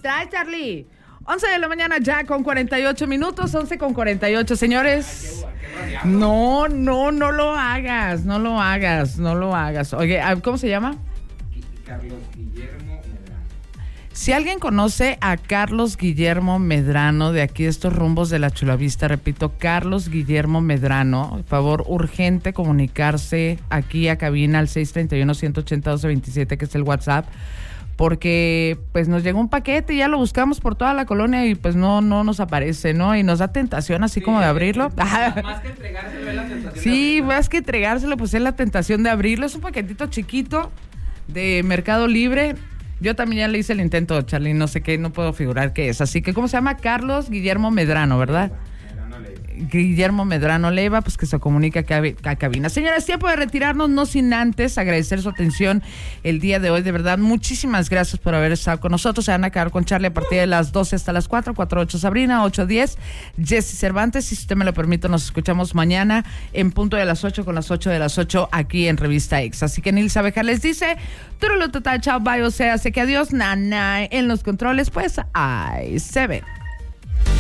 distrae, Charlie. 11 de la mañana ya con 48 minutos, 11 con 48, señores. No lo hagas. Oye, ¿cómo se llama? Carlos Guillermo Medrano. Si alguien conoce a Carlos Guillermo Medrano de aquí, estos rumbos de la Chulavista, repito, Carlos Guillermo Medrano, por favor, urgente comunicarse aquí a cabina al 631-180-1227, que es el WhatsApp, porque pues nos llegó un paquete y ya lo buscamos por toda la colonia y pues no nos aparece, ¿no? Y nos da tentación así como de abrirlo. Más que entregárselo es la tentación. Sí, más que entregárselo, pues es la tentación de abrirlo. Es un paquetito chiquito de Mercado Libre. Yo también ya le hice el intento, Charlie, no sé qué, no puedo figurar qué es. Así que, ¿cómo se llama? Carlos Guillermo Medrano, ¿verdad? Guillermo Medrano Leiva, pues que se comunica a cabina. Señores, tiempo de retirarnos, no sin antes agradecer su atención el día de hoy. De verdad, muchísimas gracias por haber estado con nosotros. Se van a quedar con Charlie a partir de las 12 hasta las 4, 4-8 Sabrina, 8-10 Jessy Cervantes. Si usted me lo permite, nos escuchamos mañana en punto de las 8 con las 8 de las 8 aquí en Revista X. Así que Nilsa Bejar les dice, turulú total, chao, bye, o sea, sé que adiós, nana, en los controles, pues, ahí se ven.